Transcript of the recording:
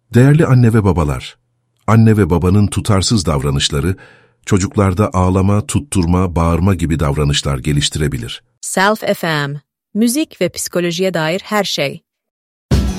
Değerli anne ve babalar, anne ve babanın tutarsız davranışları, çocuklarda ağlama, tutturma, bağırma gibi davranışlar geliştirebilir. Self FM, müzik ve psikolojiye dair her şey.